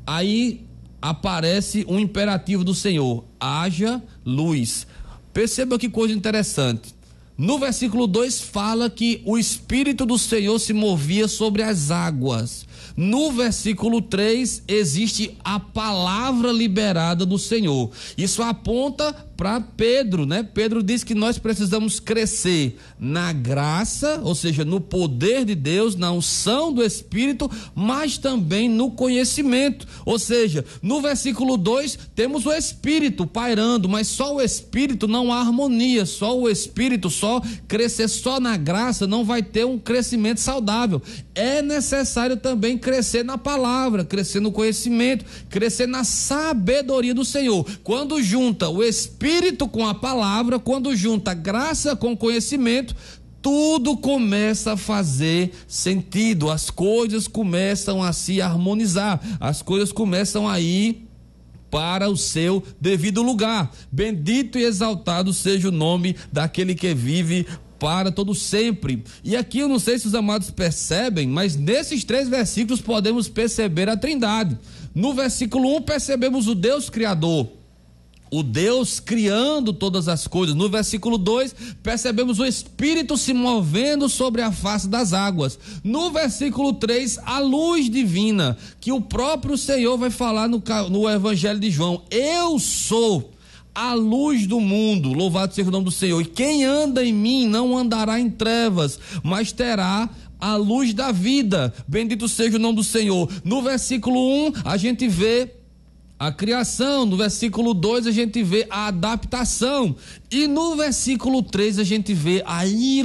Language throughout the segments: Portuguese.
aí aparece um imperativo do Senhor: haja luz. Perceba que coisa interessante. No versículo 2 fala que o Espírito do Senhor se movia sobre as águas. No versículo 3 existe a palavra liberada do Senhor. Isso aponta para Pedro, né? Pedro diz que nós precisamos crescer na graça, ou seja, no poder de Deus, na unção do Espírito, mas também no conhecimento. Ou seja, no versículo 2 temos o Espírito pairando, mas só o Espírito não há harmonia, só o Espírito, só crescer só na graça não vai ter um crescimento saudável. É necessário também crescer na palavra, crescer no conhecimento, crescer na sabedoria do Senhor. Quando junta o Espírito com a palavra, quando junta graça com conhecimento, tudo começa a fazer sentido, as coisas começam a se harmonizar, as coisas começam a ir para o seu devido lugar. Bendito e exaltado seja o nome daquele que vive para todo sempre. E aqui eu não sei se os amados percebem, mas nesses 3 versículos podemos perceber a Trindade. No versículo 1 percebemos o Deus Criador, o Deus criando todas as coisas. No versículo 2 percebemos o Espírito se movendo sobre a face das águas. No versículo 3 a luz divina, que o próprio Senhor vai falar no Evangelho de João: eu sou a luz do mundo, louvado seja o nome do Senhor, e quem anda em mim não andará em trevas, mas terá a luz da vida. Bendito seja o nome do Senhor. No versículo 1 a gente vê a criação, no versículo 2 a gente vê a adaptação, e no versículo 3 a gente vê a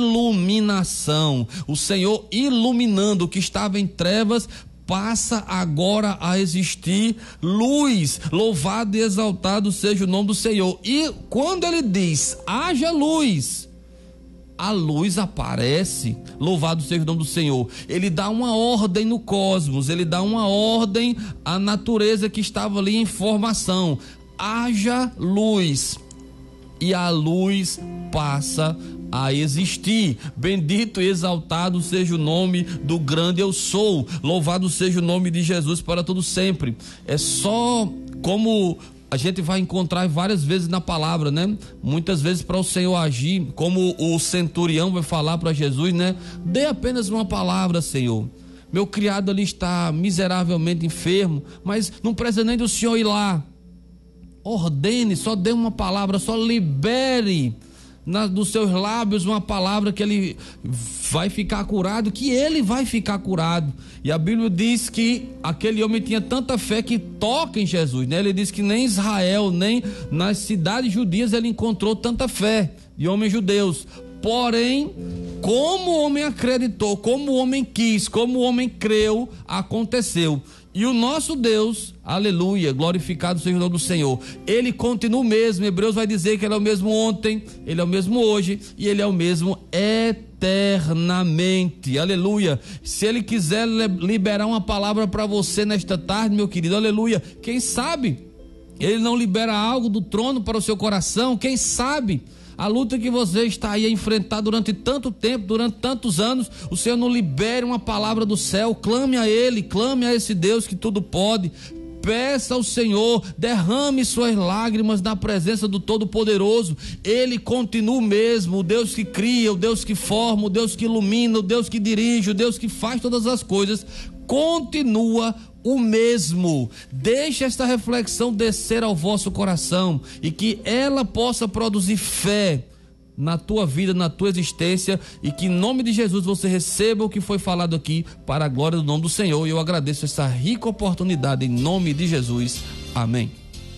iluminação. O Senhor iluminando o que estava em trevas, passa agora a existir luz. Louvado e exaltado seja o nome do Senhor. E quando ele diz haja luz, a luz aparece. Louvado seja o nome do Senhor. Ele dá uma ordem no cosmos, ele dá uma ordem à natureza que estava ali em formação: haja luz, e a luz passa a existir. Bendito e exaltado seja o nome do grande eu sou. Louvado seja o nome de Jesus para todo sempre. É só como a gente vai encontrar várias vezes na palavra, né? Muitas vezes para o Senhor agir, como o centurião vai falar para Jesus, né? Dê apenas uma palavra, Senhor. Meu criado ali está miseravelmente enfermo, mas não precisa nem do Senhor ir lá. Ordene, só dê uma palavra, só libere dos seus lábios uma palavra que ele vai ficar curado, que ele vai ficar curado. E a Bíblia diz que aquele homem tinha tanta fé que toca em Jesus, né? Ele diz que nem em Israel, nem nas cidades judias ele encontrou tanta fé de homens judeus. Porém, como o homem acreditou, como o homem quis, como o homem creu, aconteceu. E o nosso Deus, aleluia, glorificado seja o nome do Senhor, ele continua o mesmo. Hebreus vai dizer que ele é o mesmo ontem, ele é o mesmo hoje e ele é o mesmo eternamente, aleluia. Se ele quiser liberar uma palavra para você nesta tarde, meu querido, aleluia, quem sabe ele não libera algo do trono para o seu coração? Quem sabe a luta que você está aí a enfrentar durante tanto tempo, durante tantos anos, o Senhor não libere uma palavra do céu? Clame a Ele, clame a esse Deus que tudo pode. Peça ao Senhor, derrame suas lágrimas na presença do Todo-Poderoso. Ele continua o mesmo, o Deus que cria, o Deus que forma, o Deus que ilumina, o Deus que dirige, o Deus que faz todas as coisas, continua o mesmo. Deixe esta reflexão descer ao vosso coração e que ela possa produzir fé na tua vida, na tua existência, e que em nome de Jesus você receba o que foi falado aqui para a glória do nome do Senhor. E eu agradeço essa rica oportunidade em nome de Jesus. Amém.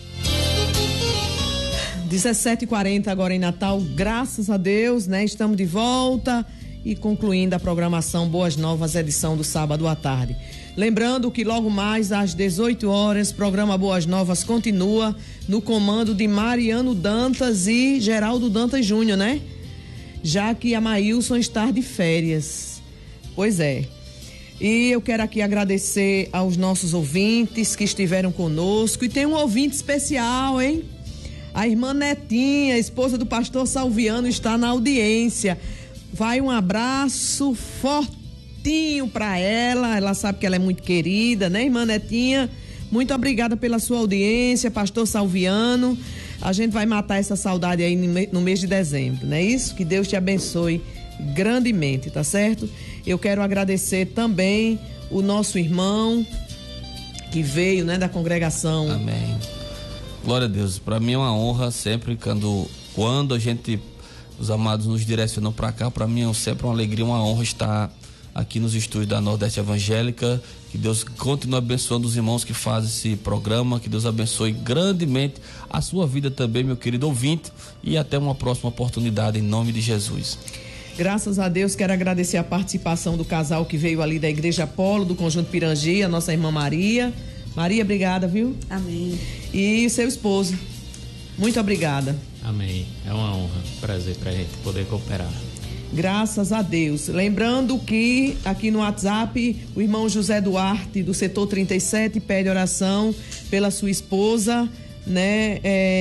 17h40 agora em Natal, graças a Deus, né? Estamos de volta e concluindo a programação Boas Novas, edição do sábado à tarde. Lembrando que logo mais às 18 horas, programa Boas Novas continua no comando de Mariano Dantas e Geraldo Dantas Júnior, né? Já que a Maílson está de férias. Pois é. E eu quero aqui agradecer aos nossos ouvintes que estiveram conosco. E tem um ouvinte especial, hein? A irmã Netinha, esposa do pastor Salviano, está na audiência. Vai um abraço forte para ela sabe que ela é muito querida, né, irmã Netinha? Muito obrigada pela sua audiência, pastor Salviano. A gente vai matar essa saudade aí no mês de dezembro, não é isso? Que Deus te abençoe grandemente, tá certo? Eu quero agradecer também o nosso irmão que veio, né, da congregação. Amém. Glória a Deus. Para mim é uma honra sempre quando a gente, os amados nos direcionam para cá. Para mim é sempre uma alegria, uma honra estar aqui nos estúdios da Nordeste Evangélica. Que Deus continue abençoando os irmãos que fazem esse programa. Que Deus abençoe grandemente a sua vida também, meu querido ouvinte. E até uma próxima oportunidade, em nome de Jesus. Graças a Deus, quero agradecer a participação do casal que veio ali da Igreja Apolo, do Conjunto Pirangi, a nossa irmã Maria. Maria, obrigada, viu? Amém. E seu esposo, muito obrigada. Amém. É uma honra, prazer pra gente poder cooperar. Graças a Deus. Lembrando que aqui no WhatsApp, o irmão José Duarte, do setor 37, pede oração pela sua esposa, né?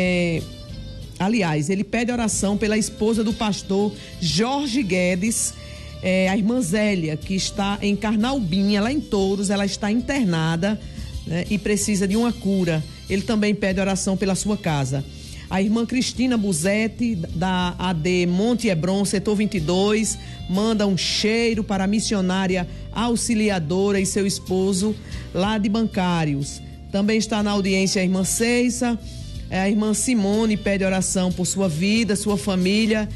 Aliás, ele pede oração pela esposa do pastor Jorge Guedes, a irmã Zélia, que está em Carnaubinha, lá em Touros. Ela está internada, né, e precisa de uma cura. Ele também pede oração pela sua casa. A irmã Cristina Buzetti, da AD Monte Hebron, setor 22, manda um cheiro para a missionária auxiliadora e seu esposo lá de Bancários. Também está na audiência a irmã Ceissa. A irmã Simone pede oração por sua vida, sua família,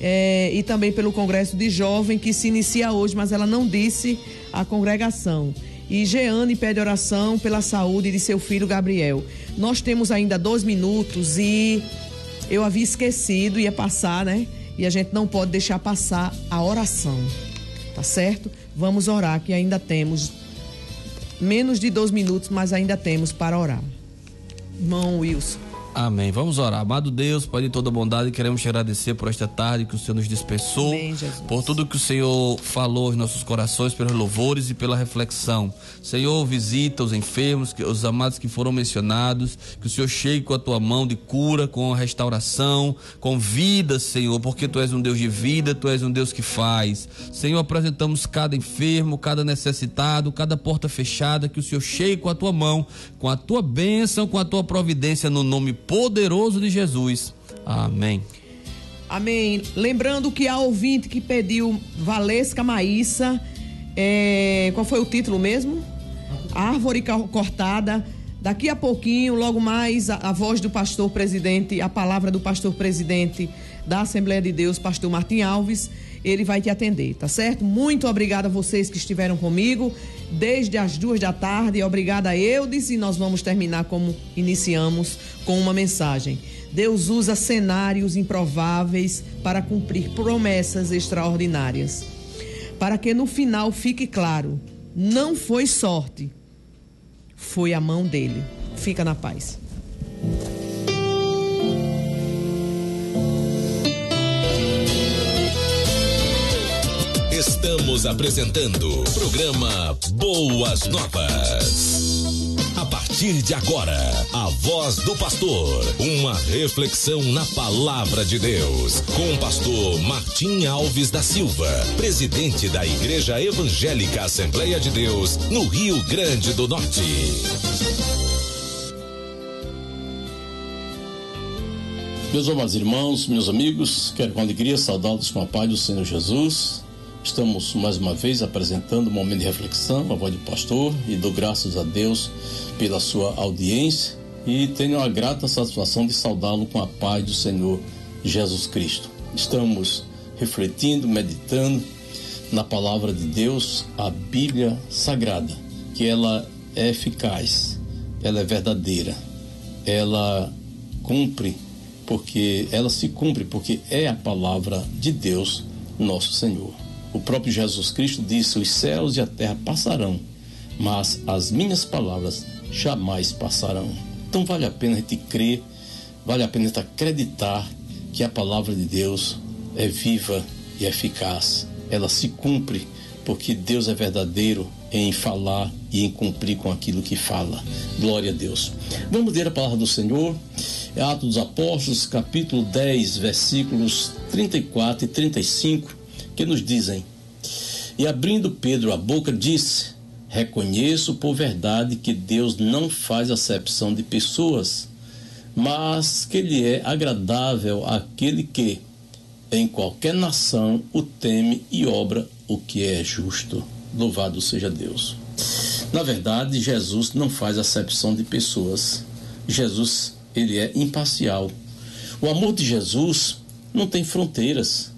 e também pelo Congresso de Jovem, que se inicia hoje, mas ela não disse a congregação. E Jeane pede oração pela saúde de seu filho Gabriel. Nós temos ainda 2 minutos e eu havia esquecido, ia passar, né? E a gente não pode deixar passar a oração, tá certo? Vamos orar, que ainda temos menos de 2 minutos, mas ainda temos para orar. Irmão Wilson. Amém. Vamos orar. Amado Deus, Pai de toda bondade, queremos te agradecer por esta tarde que o Senhor nos dispensou. Amém, Jesus. Por tudo que o Senhor falou aos nossos corações, pelos louvores e pela reflexão. Senhor, visita os enfermos, os amados que foram mencionados, que o Senhor chegue com a tua mão de cura, com a restauração, com vida, Senhor, porque tu és um Deus de vida, tu és um Deus que faz. Senhor, apresentamos cada enfermo, cada necessitado, cada porta fechada, que o Senhor chegue com a tua mão, com a tua bênção, com a tua providência, no nome poderoso de Jesus. Amém. Amém. Lembrando que a ouvinte que pediu Valesca Maíssa, qual foi o título mesmo? Árvore Cortada. Daqui a pouquinho, logo mais, a voz do pastor presidente, a palavra do pastor presidente da Assembleia de Deus, pastor Martim Alves, ele vai te atender, tá certo? Muito obrigada a vocês que estiveram comigo desde as 14h. Obrigada a Eudes, e nós vamos terminar como iniciamos, com uma mensagem. Deus usa cenários improváveis para cumprir promessas extraordinárias. Para que no final fique claro, não foi sorte, foi a mão dele. Fica na paz. Estamos apresentando o programa Boas Novas. A partir de agora, a voz do pastor, uma reflexão na palavra de Deus, com o pastor Martim Alves da Silva, presidente da Igreja Evangélica Assembleia de Deus, no Rio Grande do Norte. Meus amados irmãos, meus amigos, quero com alegria saudá-los com a paz do Senhor Jesus. Estamos mais uma vez apresentando um momento de reflexão, a voz do pastor, e dou graças a Deus pela sua audiência e tenho a grata satisfação de saudá-lo com a paz do Senhor Jesus Cristo. Estamos refletindo, meditando na palavra de Deus, a Bíblia Sagrada, que ela é eficaz, ela é verdadeira, ela cumpre, porque ela se cumpre porque é a palavra de Deus, nosso Senhor. O próprio Jesus Cristo disse: os céus e a terra passarão, mas as minhas palavras jamais passarão. Então vale a pena a gente crer, vale a pena a gente acreditar que a palavra de Deus é viva e eficaz. Ela se cumpre porque Deus é verdadeiro em falar e em cumprir com aquilo que fala. Glória a Deus. Vamos ler a palavra do Senhor. Atos dos Apóstolos, capítulo 10, versículos 34 e 35, que nos dizem: e abrindo Pedro a boca, disse: Reconheço por verdade que Deus não faz acepção de pessoas, mas que Ele é agradável àquele que, em qualquer nação, o teme e obra o que é justo. Louvado seja Deus. Na verdade, Jesus não faz acepção de pessoas. Jesus, Ele é imparcial. O amor de Jesus não tem fronteiras.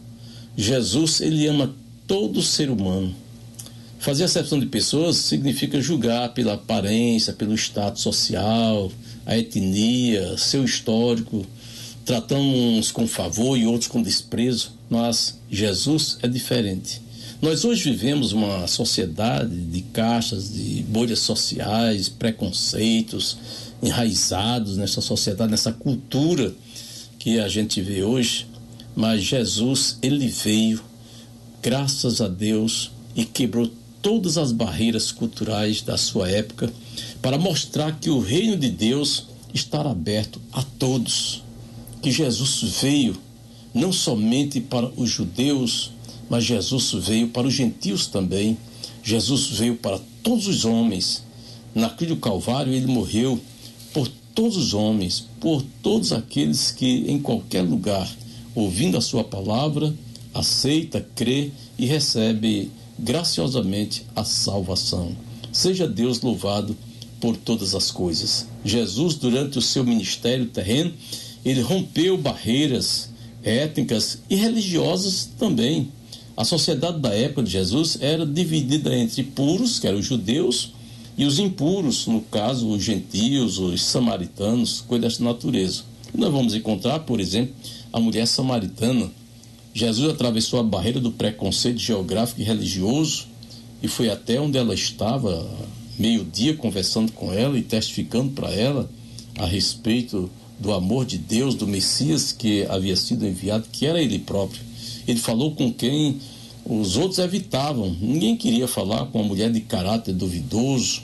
Jesus, Ele ama todo ser humano. Fazer acepção de pessoas significa julgar pela aparência, pelo status social, a etnia, seu histórico, tratando uns com favor e outros com desprezo. Mas Jesus é diferente. Nós hoje vivemos uma sociedade de caixas, de bolhas sociais, preconceitos enraizados nessa sociedade, nessa cultura que a gente vê hoje. Mas Jesus, Ele veio, graças a Deus, e quebrou todas as barreiras culturais da sua época para mostrar que o reino de Deus está aberto a todos. Que Jesus veio não somente para os judeus, mas Jesus veio para os gentios também. Jesus veio para todos os homens. Naquele Calvário Ele morreu por todos os homens, por todos aqueles que em qualquer lugar, ouvindo a sua palavra, aceita, crê e recebe graciosamente a salvação. Seja Deus louvado por todas as coisas. Jesus, durante o seu ministério terreno, Ele rompeu barreiras étnicas e religiosas também. A sociedade da época de Jesus era dividida entre puros, que eram os judeus, e os impuros, no caso, os gentios, os samaritanos, coisa dessa natureza. E nós vamos encontrar, por exemplo, a mulher samaritana. Jesus atravessou a barreira do preconceito geográfico e religioso e foi até onde ela estava, meio-dia, conversando com ela e testificando para ela a respeito do amor de Deus, do Messias que havia sido enviado, que era Ele próprio. Ele falou com quem os outros evitavam. Ninguém queria falar com uma mulher de caráter duvidoso,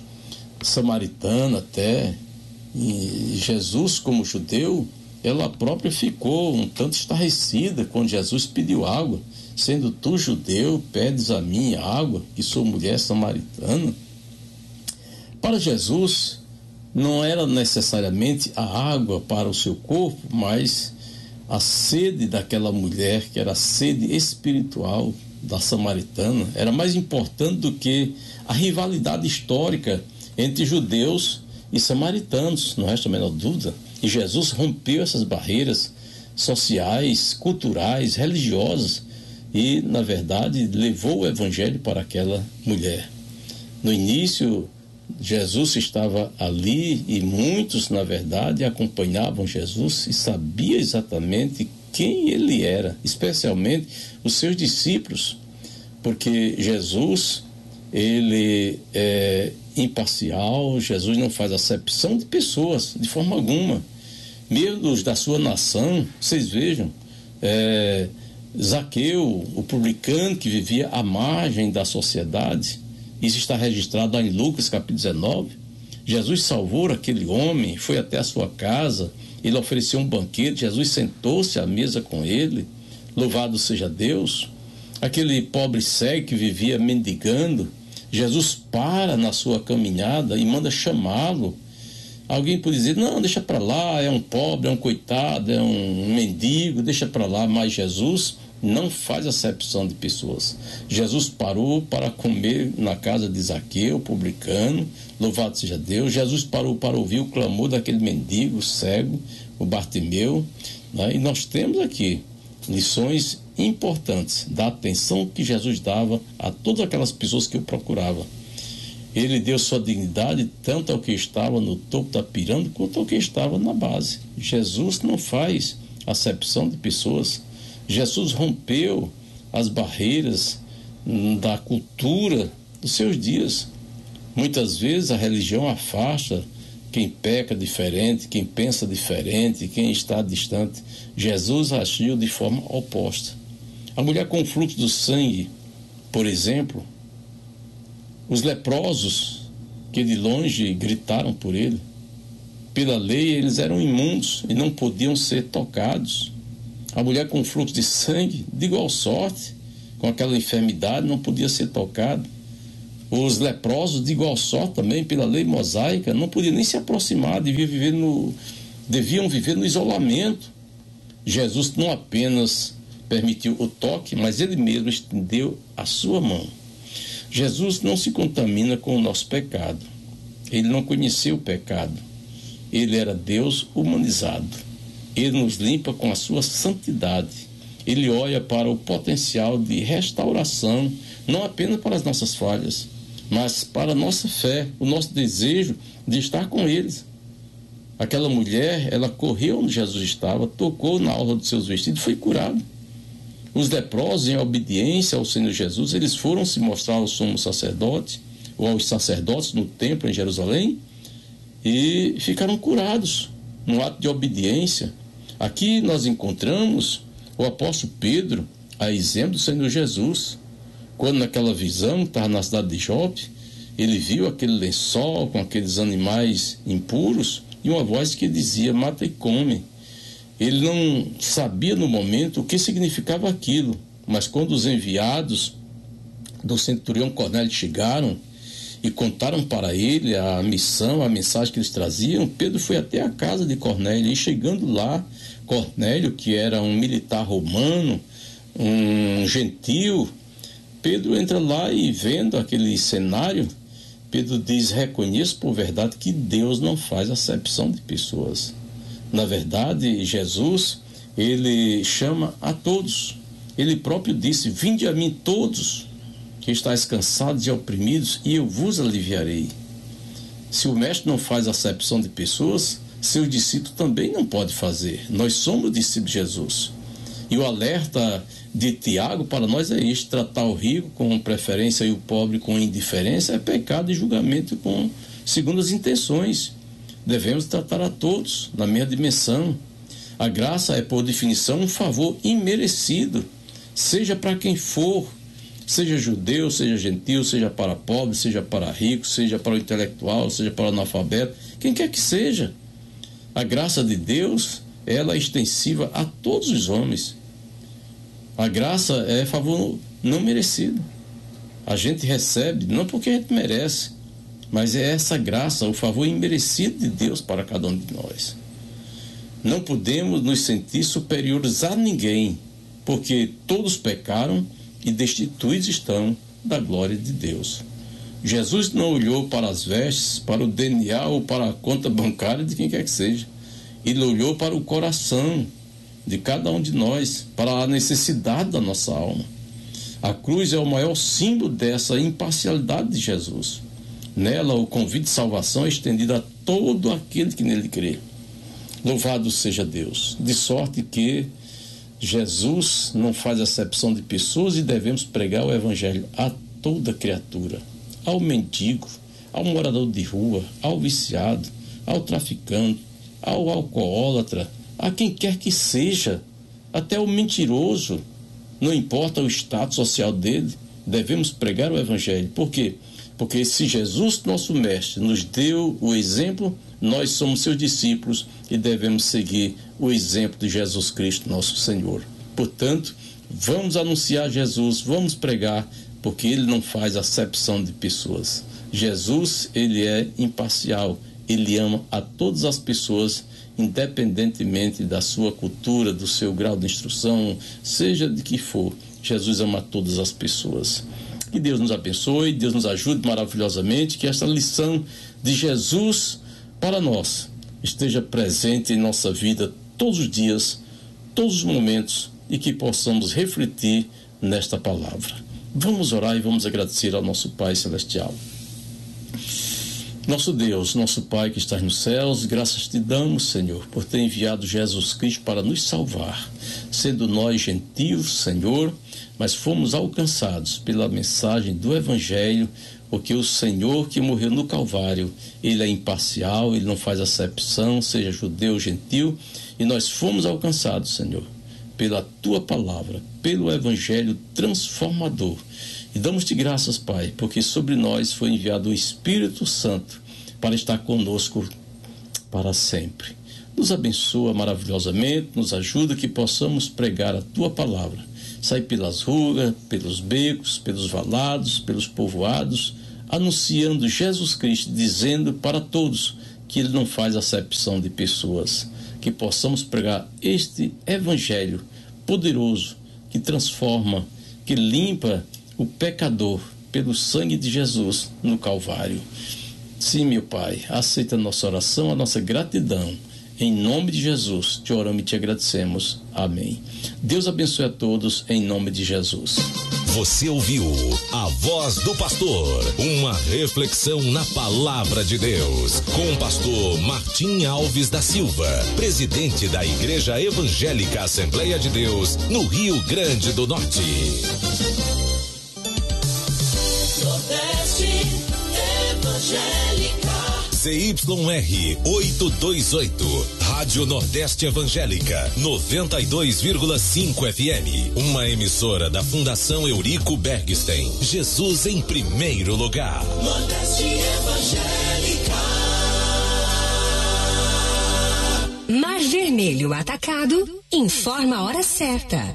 samaritana até. E Jesus, como judeu, ela própria ficou um tanto estarrecida quando Jesus pediu água. Sendo tu judeu, pedes a mim água, que sou mulher samaritana. Para Jesus, não era necessariamente a água para o seu corpo, mas a sede daquela mulher, que era a sede espiritual da samaritana, era mais importante do que a rivalidade histórica entre judeus e samaritanos, não resta a menor dúvida. E Jesus rompeu essas barreiras sociais, culturais, religiosas e, na verdade, levou o evangelho para aquela mulher. No início, Jesus estava ali e muitos, na verdade, acompanhavam Jesus e sabiam exatamente quem Ele era, especialmente os seus discípulos, porque Jesus, Ele é imparcial. Jesus não faz acepção de pessoas, de forma alguma. Mesmo os da sua nação, vocês vejam, Zaqueu, o publicano que vivia à margem da sociedade, isso está registrado lá em Lucas capítulo 19. Jesus salvou aquele homem, foi até a sua casa, ele ofereceu um banquete, Jesus sentou-se à mesa com ele, louvado seja Deus. Aquele pobre cego que vivia mendigando, Jesus para na sua caminhada e manda chamá-lo. Alguém pode dizer, não, deixa para lá, é um pobre, é um coitado, é um mendigo, deixa para lá. Mas Jesus não faz acepção de pessoas. Jesus parou para comer na casa de Zaqueu, publicano, louvado seja Deus. Jesus parou para ouvir o clamor daquele mendigo cego, o Bartimeu, né? E nós temos aqui lições importantes da atenção que Jesus dava a todas aquelas pessoas que o procuravam. Ele deu sua dignidade tanto ao que estava no topo da pirâmide quanto ao que estava na base. Jesus não faz acepção de pessoas. Jesus rompeu as barreiras da cultura dos seus dias. Muitas vezes a religião afasta quem peca diferente, quem pensa diferente, quem está distante. Jesus agiu de forma oposta. A mulher com fluxo do sangue, por exemplo, os leprosos que de longe gritaram por ele, pela lei eles eram imundos e não podiam ser tocados. A mulher com fluxo de sangue, de igual sorte, com aquela enfermidade, não podia ser tocada. Os leprosos, de igual sorte também, pela lei mosaica, não podiam nem se aproximar, deviam viver no isolamento. Jesus não apenas permitiu o toque, mas ele mesmo estendeu a sua mão. Jesus não se contamina com o nosso pecado. Ele não conheceu o pecado. Ele era Deus humanizado. Ele nos limpa com a sua santidade. Ele olha para o potencial de restauração, não apenas para as nossas falhas, mas para a nossa fé, o nosso desejo de estar com eles. Aquela mulher, ela correu onde Jesus estava, tocou na orla dos seus vestidos e foi curada. Os leprosos, em obediência ao Senhor Jesus, eles foram se mostrar ao sumo sacerdote, ou aos sacerdotes no templo em Jerusalém, e ficaram curados no ato de obediência. Aqui nós encontramos o apóstolo Pedro, a exemplo do Senhor Jesus. Quando naquela visão, estava na cidade de Jope, ele viu aquele lençol com aqueles animais impuros e uma voz que dizia: mata e come. Ele não sabia no momento o que significava aquilo, mas quando os enviados do centurião Cornélio chegaram e contaram para ele a missão, a mensagem que eles traziam, Pedro foi até a casa de Cornélio, e chegando lá, Cornélio, que era um militar romano, um gentil, Pedro entra lá e, vendo aquele cenário, Pedro diz: reconheço por verdade que Deus não faz acepção de pessoas. Na verdade, Jesus, ele chama a todos. Ele próprio disse: vinde a mim todos que estáis cansados e oprimidos, e eu vos aliviarei. Se o mestre não faz acepção de pessoas, seu discípulo também não pode fazer. Nós somos discípulos de Jesus. E o alerta de Tiago para nós é este: tratar o rico com preferência e o pobre com indiferença é pecado e julgamento segundo as intenções. Devemos tratar a todos na mesma dimensão. A graça é, por definição, um favor imerecido, seja para quem for, seja judeu, seja gentil, seja para pobre, seja para rico, seja para o intelectual, seja para o analfabeto, quem quer que seja. A graça de Deus, ela é extensiva a todos os homens. A graça é favor não merecido. A gente recebe não porque a gente merece, mas é essa graça, o favor imerecido de Deus para cada um de nós. Não podemos nos sentir superiores a ninguém, porque todos pecaram e destituídos estão da glória de Deus. Jesus não olhou para as vestes, para o DNA ou para a conta bancária de quem quer que seja. Ele olhou para o coração de cada um de nós, para a necessidade da nossa alma. A cruz é o maior símbolo dessa imparcialidade de Jesus. Nela, o convite de salvação é estendido a todo aquele que nele crê. Louvado seja Deus, de sorte que Jesus não faz acepção de pessoas e devemos pregar o evangelho a toda criatura, ao mendigo, ao morador de rua, ao viciado, ao traficante, ao alcoólatra, a quem quer que seja, até o mentiroso, não importa o status social dele, devemos pregar o evangelho. Por quê? Porque se Jesus, nosso mestre, nos deu o exemplo, nós somos seus discípulos e devemos seguir o exemplo de Jesus Cristo, nosso Senhor. Portanto, vamos anunciar Jesus, vamos pregar, porque ele não faz acepção de pessoas. Jesus, ele é imparcial, ele ama a todas as pessoas, independentemente da sua cultura, do seu grau de instrução, seja de que for. Jesus ama a todas as pessoas. Que Deus nos abençoe, Deus nos ajude maravilhosamente, que esta lição de Jesus para nós esteja presente em nossa vida todos os dias, todos os momentos, e que possamos refletir nesta palavra. Vamos orar e vamos agradecer ao nosso Pai Celestial. Nosso Deus, nosso Pai que estás nos céus, graças te damos, Senhor, por ter enviado Jesus Cristo para nos salvar, sendo nós gentios, Senhor, mas fomos alcançados pela mensagem do Evangelho, porque o Senhor que morreu no Calvário, ele é imparcial, ele não faz acepção, seja judeu ou gentil, e nós fomos alcançados, Senhor, pela tua palavra, pelo Evangelho transformador. E damos-te graças, Pai, porque sobre nós foi enviado o Espírito Santo para estar conosco para sempre. Nos abençoa maravilhosamente, nos ajuda que possamos pregar a tua palavra, sair pelas ruas, pelos becos, pelos valados, pelos povoados, anunciando Jesus Cristo, dizendo para todos que Ele não faz acepção de pessoas. Que possamos pregar este evangelho poderoso, que transforma, que limpa o pecador pelo sangue de Jesus no Calvário. Sim, meu Pai, aceita a nossa oração, a nossa gratidão. Em nome de Jesus, te oramos e te agradecemos. Amém. Deus abençoe a todos, em nome de Jesus. Você ouviu a Voz do Pastor, uma reflexão na Palavra de Deus, com o pastor Martim Alves da Silva, presidente da Igreja Evangélica Assembleia de Deus, no Rio Grande do Norte. Nordeste Evangélica. CYR 828, Rádio Nordeste Evangélica, 92,5 FM. Uma emissora da Fundação Eurico Bergstein. Jesus em primeiro lugar. Nordeste Evangélica. Mar Vermelho Atacado informa a hora certa.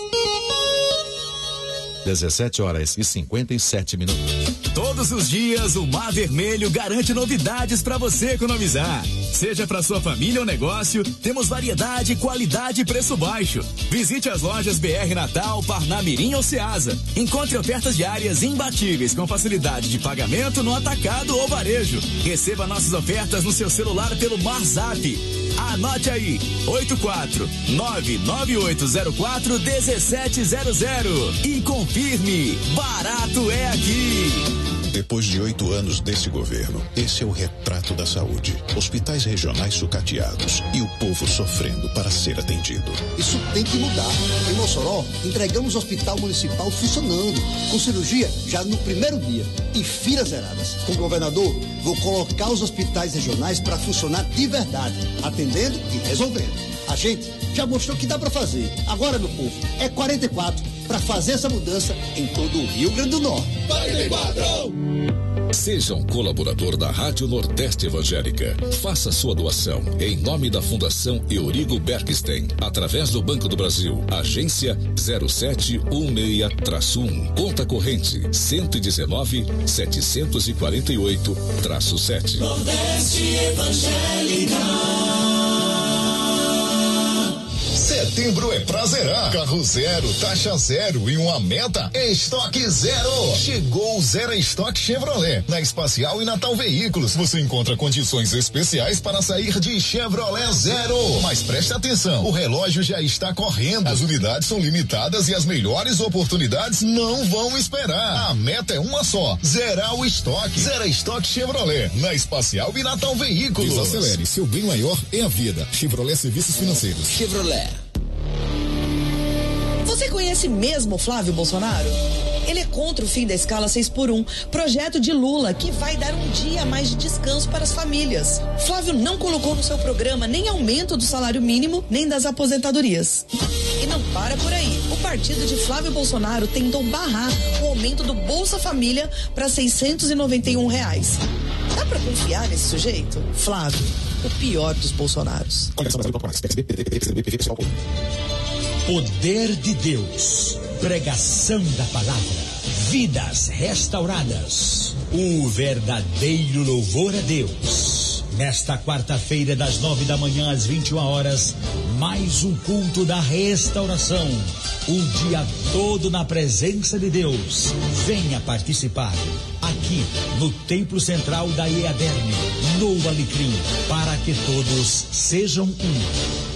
17h57. Todos os dias o Mar Vermelho garante novidades para você economizar. Seja para sua família ou negócio, temos variedade, qualidade e preço baixo. Visite as lojas BR Natal, Parnamirim ou Ceasa. Encontre ofertas diárias imbatíveis com facilidade de pagamento no atacado ou varejo. Receba nossas ofertas no seu celular pelo MarZap. Anote aí, 84998041700 e confirme, barato é aqui. Depois de 8 anos desse governo, esse é o retrato da saúde. Hospitais regionais sucateados e o povo sofrendo para ser atendido. Isso tem que mudar. Em Mossoró, entregamos o hospital municipal funcionando, com cirurgia já no primeiro dia e filas zeradas. Como governador, vou colocar os hospitais regionais para funcionar de verdade, atendendo e resolvendo. A gente já mostrou que dá para fazer. Agora, meu povo, é 44 para fazer essa mudança em todo o Rio Grande do Norte. 44! Seja um colaborador da Rádio Nordeste Evangélica. Faça sua doação em nome da Fundação Eurico Bergstein, através do Banco do Brasil, agência 0716-1, conta corrente 119-748-7. Nordeste Evangélica. Setembro é pra zerar. Carro zero, taxa zero e uma meta é estoque zero. Chegou o Zero Estoque Chevrolet. Na Espacial e Natal Veículos você encontra condições especiais para sair de Chevrolet zero. Mas preste atenção, o relógio já está correndo. As unidades são limitadas e as melhores oportunidades não vão esperar. A meta é uma só, zerar o estoque. Zero Estoque Chevrolet. Na Espacial e Natal Veículos. Desacelere, seu bem maior é a vida. Chevrolet Serviços Financeiros. Chevrolet. Você conhece mesmo Flávio Bolsonaro? Ele é contra o fim da escala 6x1, projeto de Lula que vai dar um dia a mais de descanso para as famílias. Flávio não colocou no seu programa nem aumento do salário mínimo, nem das aposentadorias. E não para por aí. O partido de Flávio Bolsonaro tentou barrar o aumento do Bolsa Família para R$691. Dá pra confiar nesse sujeito? Flávio, o pior dos Bolsonaros. Poder de Deus, pregação da palavra, vidas restauradas, o verdadeiro louvor a Deus. Nesta quarta-feira, das 9 da manhã às 21 horas, mais um culto da restauração. Um dia todo na presença de Deus. Venha participar aqui no Templo Central da EADERN, no Alecrim, para que todos sejam um.